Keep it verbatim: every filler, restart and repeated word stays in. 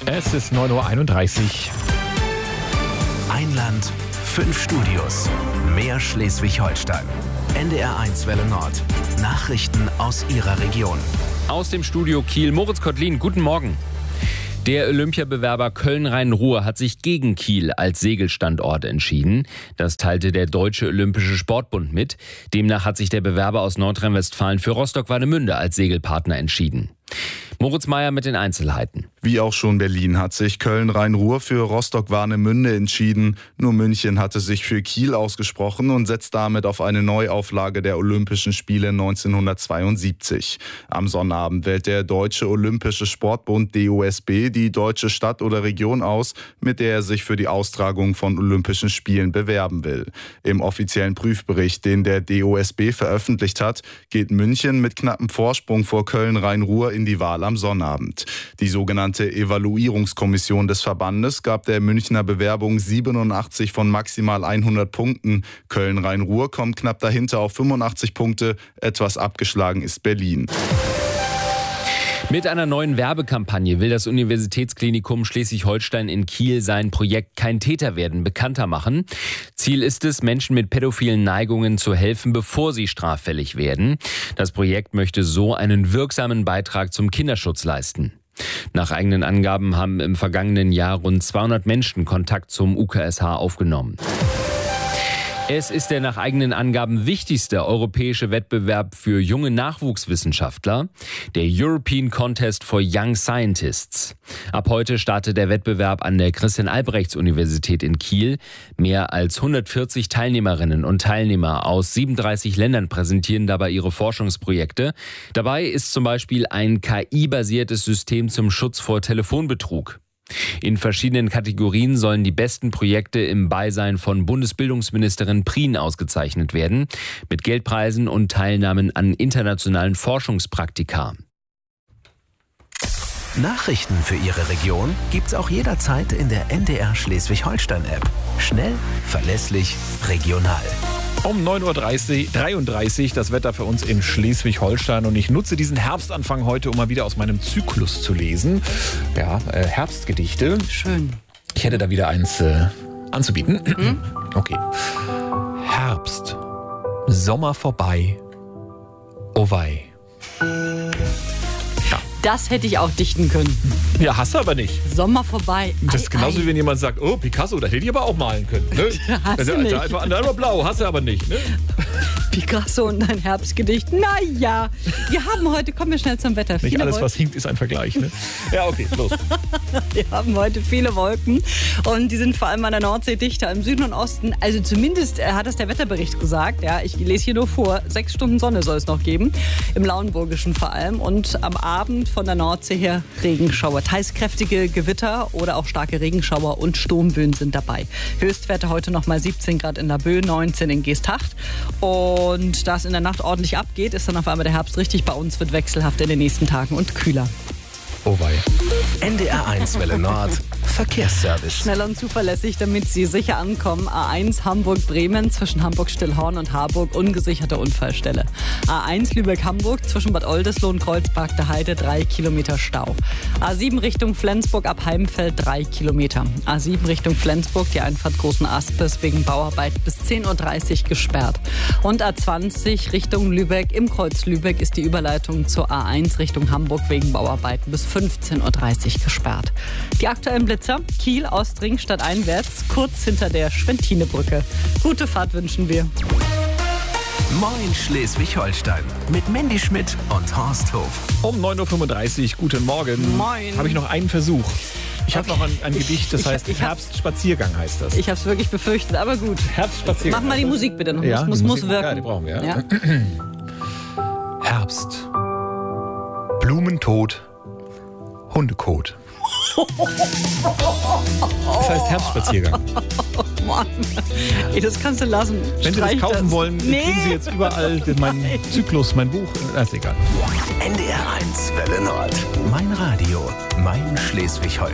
Es ist neun Uhr einunddreißig. Ein Land, fünf Studios, mehr Schleswig-Holstein. N D R eins Welle Nord. Nachrichten aus Ihrer Region. Aus dem Studio Kiel, Moritz Kottlin, guten Morgen. Der Olympiabewerber Köln-Rhein-Ruhr hat sich gegen Kiel als Segelstandort entschieden. Das teilte der Deutsche Olympische Sportbund mit. Demnach hat sich der Bewerber aus Nordrhein-Westfalen für Rostock-Warnemünde als Segelpartner entschieden. Moritz Meyer mit den Einzelheiten. Wie auch schon Berlin hat sich Köln-Rhein-Ruhr für Rostock-Warnemünde entschieden. Nur München hatte sich für Kiel ausgesprochen und setzt damit auf eine Neuauflage der Olympischen Spiele neunzehnhundertzweiundsiebzig. Am Sonnabend wählt der Deutsche Olympische Sportbund D O S B die deutsche Stadt oder Region aus, mit der er sich für die Austragung von Olympischen Spielen bewerben will. Im offiziellen Prüfbericht, den der D O S B veröffentlicht hat, geht München mit knappem Vorsprung vor Köln-Rhein-Ruhr in die Wahl am Sonnabend. Die sogenannte Evaluierungskommission des Verbandes gab der Münchner Bewerbung siebenundachtzig von maximal hundert Punkten. Köln-Rhein-Ruhr kommt knapp dahinter auf fünfundachtzig Punkte. Etwas abgeschlagen ist Berlin. Mit einer neuen Werbekampagne will das Universitätsklinikum Schleswig-Holstein in Kiel sein Projekt Kein Täter werden bekannter machen. Ziel ist es, Menschen mit pädophilen Neigungen zu helfen, bevor sie straffällig werden. Das Projekt möchte so einen wirksamen Beitrag zum Kinderschutz leisten. Nach eigenen Angaben haben im vergangenen Jahr rund zweihundert Menschen Kontakt zum U K S H aufgenommen. Es ist der nach eigenen Angaben wichtigste europäische Wettbewerb für junge Nachwuchswissenschaftler, der European Contest for Young Scientists. Ab heute startet der Wettbewerb an der Christian-Albrechts-Universität in Kiel. Mehr als hundertvierzig Teilnehmerinnen und Teilnehmer aus siebenunddreißig Ländern präsentieren dabei ihre Forschungsprojekte. Dabei ist zum Beispiel ein K I-basiertes System zum Schutz vor Telefonbetrug. In verschiedenen Kategorien sollen die besten Projekte im Beisein von Bundesbildungsministerin Prien ausgezeichnet werden, mit Geldpreisen und Teilnahmen an internationalen Forschungspraktika. Nachrichten für Ihre Region gibt's auch jederzeit in der N D R Schleswig-Holstein-App. Schnell, verlässlich, regional. Um neun Uhr dreiunddreißig das Wetter für uns in Schleswig-Holstein. Und ich nutze diesen Herbstanfang heute, um mal wieder aus meinem Zyklus zu lesen. Ja, äh, Herbstgedichte. Schön. Ich hätte da wieder eins äh, anzubieten. Mhm. Okay. Herbst. Sommer vorbei. Oh wei. Das hätte ich auch dichten können. Ja, hast du aber nicht. Sommer vorbei. Das ist genauso, wie wenn jemand sagt, oh, Picasso, das hätte ich aber auch malen können. Ne? Hast also, du nicht. Einfach, einfach blau, hast du aber nicht. Ne? Picasso und ein Herbstgedicht. Naja, wir haben heute, kommen wir schnell zum Wetter. Nicht viele alles, Wolken. was hinkt, ist ein Vergleich. Ne? Ja, okay, los. Wir haben heute viele Wolken und die sind vor allem an der Nordsee dichter im Süden und Osten. Also zumindest äh, hat es der Wetterbericht gesagt. Ja, ich lese hier nur vor. Sechs Stunden Sonne soll es noch geben. Im Lauenburgischen vor allem. Und am Abend von der Nordsee her Regenschauer. Teils kräftige Gewitter oder auch starke Regenschauer und Sturmböen sind dabei. Höchstwerte heute noch mal siebzehn Grad in der Böe, neunzehn in Geesthacht. Und da es in der Nacht ordentlich abgeht, ist dann auf einmal der Herbst richtig bei uns, wird wechselhaft in den nächsten Tagen und kühler. Oh wei. N D R eins Welle Nord. Verkehrsservice. Schnell und zuverlässig, damit Sie sicher ankommen. A eins Hamburg-Bremen zwischen Hamburg-Stillhorn und Harburg, ungesicherte Unfallstelle. A eins Lübeck-Hamburg zwischen Bad Oldesloe und Kreuzberg der Heide, drei Kilometer Stau. A sieben Richtung Flensburg ab Heimfeld, drei Kilometer. A sieben Richtung Flensburg, die Einfahrt Großen Aspes wegen Bauarbeit bis zehn Uhr dreißig gesperrt. Und A zwanzig Richtung Lübeck, im Kreuz Lübeck ist die Überleitung zur A eins Richtung Hamburg wegen Bauarbeiten bis fünfzehn Uhr dreißig gesperrt. Die aktuellen Blitzer, Kiel, Ostring, stadteinwärts, kurz hinter der Schwentinebrücke. Gute Fahrt wünschen wir. Moin Schleswig-Holstein mit Mandy Schmidt und Horst Hof. Um neun Uhr fünfunddreißig, guten Morgen. Moin. Habe ich noch einen Versuch. Ich habe noch ein, ein Gedicht, das ich, heißt ich hab, Herbstspaziergang heißt das. Ich habe es wirklich befürchtet, aber gut. Herbstspaziergang. Mach mal die Musik bitte noch. Ja, muss, die muss Musik, wirken. Ja, die brauchen wir. Ja. Herbst. Blumentod. Hundekot. Das heißt Herbstspaziergang. Mann, ey, das kannst du lassen. Wenn Sie das Streich kaufen das. wollen, Nee. kriegen Sie jetzt überall meinen Zyklus, mein Buch. Das ist egal. N D R eins Welle Nord. Mein Radio, mein Schleswig-Holstein.